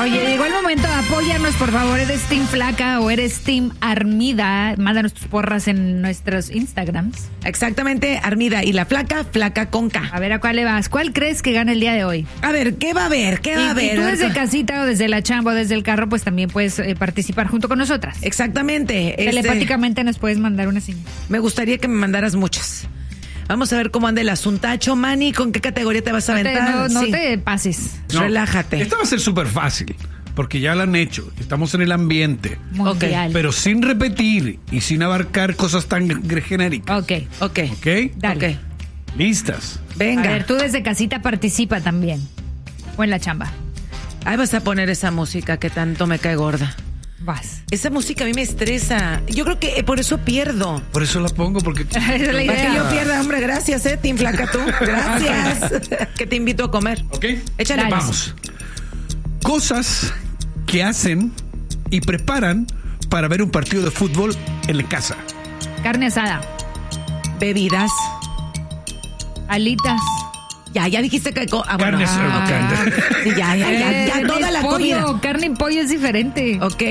Oye, llegó el momento, apóyanos por favor. ¿Eres Team Flaca o eres Team Armida? Mándanos tus porras en nuestros Instagrams. Exactamente, Armida. Y la Flaca, Flaca con K. A ver, ¿a cuál le vas? ¿Cuál crees que gana el día de hoy? A ver, ¿qué va a haber? ¿Qué va a haber? Y tú desde casita o desde la chamba o desde el carro, pues también puedes participar junto con nosotras. Exactamente. Telepáticamente nos puedes mandar una señal. Me gustaría que me mandaras muchas. Vamos a ver cómo anda el asuntacho. Manny, ¿con qué categoría te vas a aventar? No te pases. No, relájate. Esta va a ser súper fácil, porque ya la han hecho. Estamos en el ambiente. Mundial. Pero sin repetir y sin abarcar cosas tan genéricas. Ok. ¿Ok? Dale. Ok. ¿Listas? Venga. A ver, tú desde casita participa también. O en la chamba. Ahí vas a poner esa música que tanto me cae gorda. Vas. Esa música a mí me estresa. Yo creo que por eso pierdo. Por eso la pongo, porque... Esa es la Para idea. que yo pierda, hombre, gracias, Team Flaca, tú. Gracias. Que te invito a comer. ¿Ok? Échale. Dale. Vamos. Cosas que hacen y preparan para ver un partido de fútbol en la casa. Carne asada. Bebidas. Alitas. Ya dijiste que... Carne asada. Sí, ya, toda la pollo. comida. Carne y pollo es diferente. Ok,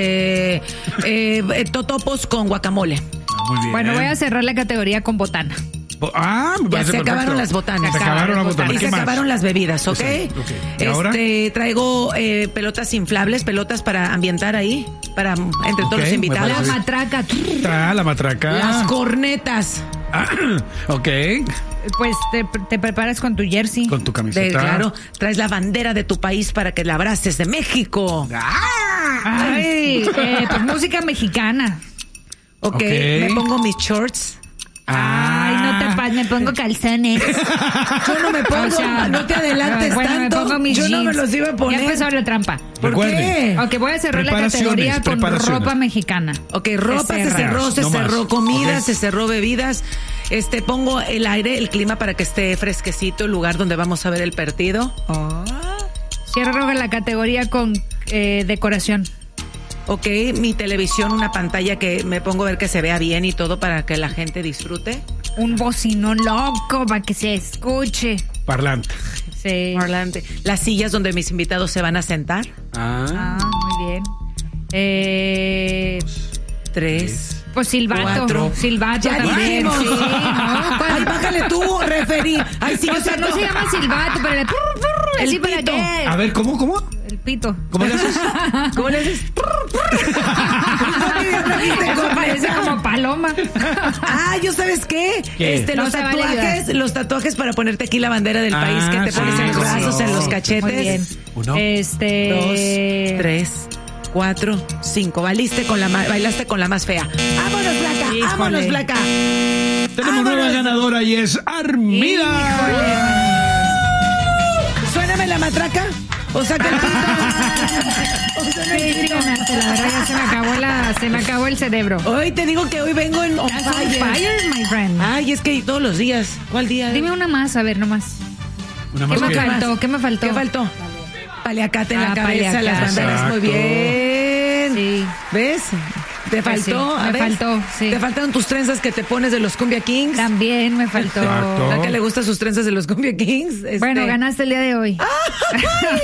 totopos con guacamole. Muy bien. Bueno, voy a cerrar la categoría con botana. Me Ya parece se perfecto. acabaron las botanas. Se acabaron las botanas. Y ¿Qué se más? acabaron las bebidas, ¿ok? ¿Y ahora? Traigo pelotas inflables, pelotas para ambientar ahí, para entre todos Ok, los me invitados. La parece. matraca. La matraca. Las cornetas. Ok. Pues te preparas con tu jersey. Con tu camiseta. Claro, traes la bandera de tu país para que la abraces de México. Ay, pues música mexicana. Ok, me pongo mis shorts. Ay, no te pases, me pongo calzones. Yo no me pongo, O sea, no te adelantes bueno, tanto. me pongo mis Yo no me jeans. los iba a poner. Ya empezó la trampa. ¿Por Recuerden. qué? Ok, voy a cerrar la categoría con ropa mexicana. Ok, ropa se cerra. cerró, comida, Ok. se cerró, bebidas. Pongo el aire, el clima para que esté fresquecito, el lugar donde vamos a ver el partido. Cierro la categoría con decoración. Ok, mi televisión, una pantalla que me pongo a ver que se vea bien y todo para que la gente disfrute. Un bocinón loco para que se escuche. Parlante. Sí. Parlante. Las sillas donde mis invitados se van a sentar. Muy bien. 3. Pues silbato. 4. Silbato Ya también. dijimos. Sí, ¿no? ¿Cuál? Ay, bájale tú, referí. Ay, sí, O yo sea, sé no se llama silbato, pero El así para pito. qué. A ver, ¿cómo? El pito. ¿Cómo le haces? ¿Cómo le haces? Eso parece como paloma. ¿yo sabes qué? ¿Qué? Los No se vale tatuajes, los tatuajes para ponerte aquí la bandera del país que te sí, pones en los cómo brazos, no. en los cachetes. Muy bien. 1, 2, 3, 4, 5. Bailaste con la más fea. ¡Vámonos, Flaca! Híjole. ¡Vámonos, Flaca! Tenemos nueva ganadora y es Armida. Suéname la matraca. O saca el pito. Sí, ganaste, la verdad ya se me acabó el cerebro. Hoy te digo que hoy vengo en on That's on fire. fire, my friend. Ay, es que todos los días. ¿Cuál día? Dime una más, a ver, nomás. Una ¿Qué más me que- faltó? ¿Qué me faltó? ¿Qué faltó? Paliacate en la cabeza, paliacate. las banderas. Muy Exacto. bien. Sí. ¿Ves? ¿Te Pues faltó? sí, A me ver. faltó, sí. ¿Te faltaron tus trenzas que te pones de los Cumbia Kings? También me faltó. Exacto. ¿A que le gustan sus trenzas de los Cumbia Kings? Bueno, ganaste el día de hoy.